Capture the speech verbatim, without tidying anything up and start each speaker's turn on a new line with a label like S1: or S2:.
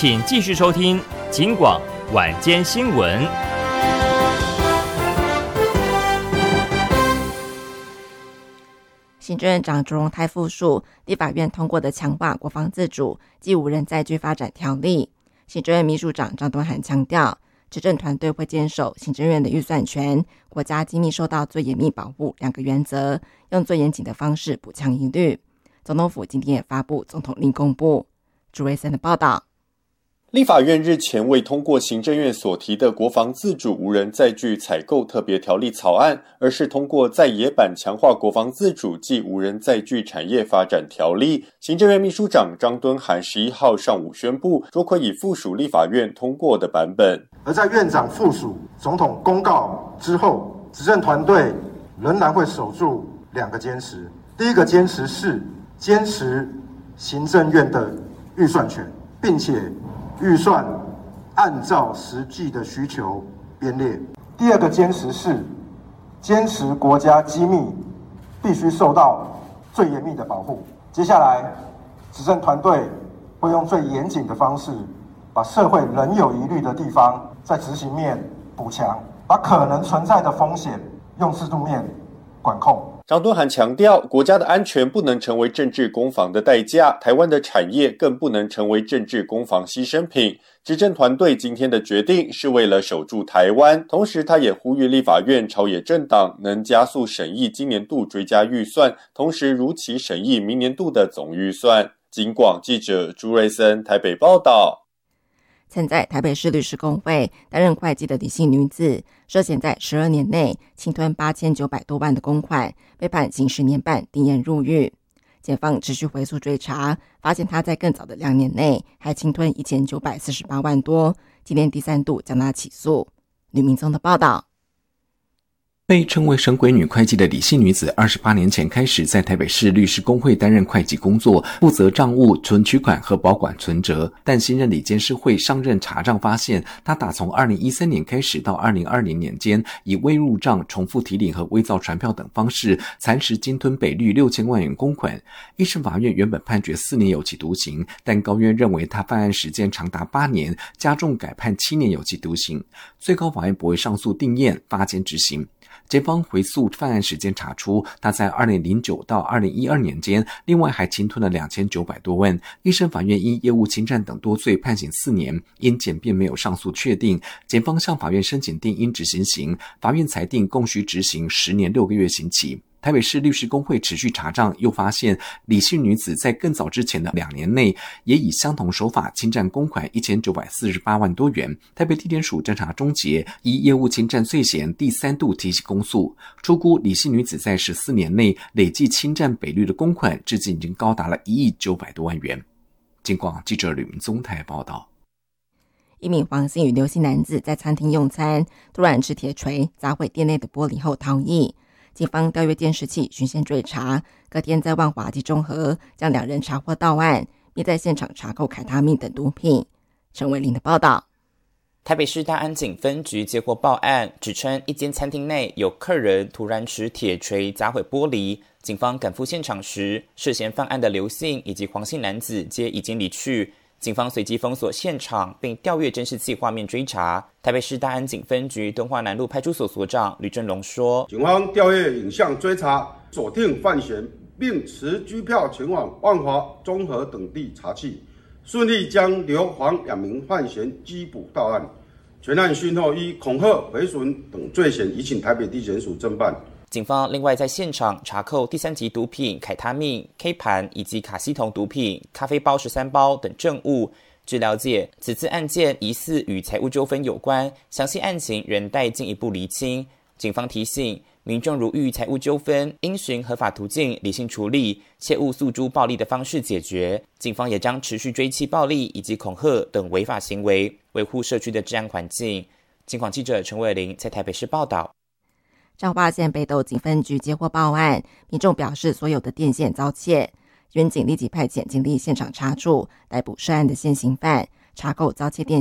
S1: 请继续收听警广晚间新闻。
S2: 行政院长卓荣泰复述立法院通过的强化国防自主暨无人载具发展条例。行政院秘书长张敦涵强调，执政团队会坚守行政院的预算权、国家机密受到最严密保护两个原则，用最严谨的方式补强疑虑。总统府今天也发布总统令公布。朱维森的报道。
S3: 立法院日前未通过行政院所提的国防自主无人载具采购特别条例草案，而是通过在野版强化国防自主暨无人载具产业发展条例。行政院秘书长张敦涵十一号上午宣布，卓可以附属立法院通过的版本。
S4: 而在院长附属总统公告之后，执政团队仍然会守住两个坚持。第一个坚持是坚持行政院的预算权，并且预算按照实际的需求编列。第二个坚持是坚持国家机密必须受到最严密的保护。接下来，执政团队会用最严谨的方式，把社会仍有疑虑的地方在执行面补强，把可能存在的风险用制度面管控。
S3: 张敦涵强调，国家的安全不能成为政治攻防的代价，台湾的产业更不能成为政治攻防牺牲品。执政团队今天的决定是为了守住台湾，同时他也呼吁立法院朝野政党能加速审议今年度追加预算，同时如期审议明年度的总预算。警广记者朱瑞森台北报道。
S2: 曾在台北市律师公会担任会计的李姓女子，涉嫌在十二年内侵吞八千九百多万的公款，被判刑十年半，定谳入狱。检方持续回溯追查，发现她在更早的两年内还侵吞一千九百四十八万多，今年第三度将她起诉。吕明宗的报道。
S5: 被称为神鬼女会计的李姓女子，二十八年前开始在台北市律师公会担任会计工作，负责账务、存取款和保管存折。但新任理监事会上任查账发现，她打从二零一三年开始到二零二零年间，以未入账、重复提领和伪造传票等方式，蚕食鲸吞北律六千万元公款。一审法院原本判决四年有期徒刑，但高院认为她犯案时间长达八年，加重改判七年有期徒刑。最高法院驳回上诉定谳，发监执行。检方回溯犯案时间查出，他在二零零九到二零一二年间，另外还侵吞了两千九百多万。一审法院因业务侵占等多罪判刑四年，因检辩没有上诉确定，检方向法院申请定应执行刑，法院裁定共需执行十年六个月刑期。台北市律师公会持续查账，又发现李姓女子在更早之前的两年内，也以相同手法侵占公款一千九百四十八万多元。台北地检署侦查终结，依业务侵占罪嫌第三度提起公诉。初估李姓女子在十四年内累计侵占北律的公款，至今已经高达了一亿九百多万元。警广记者吕明宗台报道。
S2: 一名黄姓与刘姓男子在餐厅用餐，突然持铁锤砸毁店内的玻璃后逃逸。警方调阅监视器循线追查，隔天在万华及中和将两人查获到案，并在现场查扣凯他命等毒品。陈伟玲的报道。
S6: 台北市大安警分局接获报案，指称一间餐厅内有客人突然持铁锤砸毁玻璃。警方赶赴现场时，涉嫌犯案的刘姓以及黄姓男子皆已经离去。警方随即封锁现场，并调阅监视器画面追查。台北市大安警分局敦化南路派出所所长吕正龙说：“
S7: 警方调阅影像追查，锁定犯嫌，并持机票前往万华、中和等地查缉，顺利将刘黄两名犯嫌缉捕到案。全案讯后依恐吓、毁损等罪嫌，移请台北地检署侦办。”
S6: 警方另外在现场查扣第三级毒品凯他命、K 盘以及卡西酮毒品、咖啡包十三包等证物。据了解，此次案件疑似与财务纠纷有关，详细案情仍待进一步厘清。警方提醒民众，如遇财务纠纷，应循合法途径理性处理，切勿诉诸暴力的方式解决。警方也将持续追缉暴力以及恐吓等违法行为，维护社区的治安环境。警广记者陈伟玲在台北市报道。
S2: 彰化县北斗警分局接获报案，民众表示所有的电线遭窃，员警立即派遣警力现场查处，逮捕涉案的现行犯，查扣遭窃电